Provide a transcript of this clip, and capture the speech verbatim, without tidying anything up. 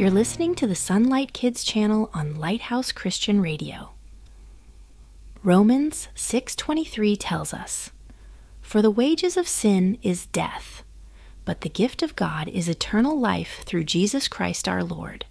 You're listening to the Sunlight Kids channel on Lighthouse Christian Radio. Romans six twenty-three tells us, "For the wages of sin is death, but the gift of God is eternal life through Jesus Christ our Lord."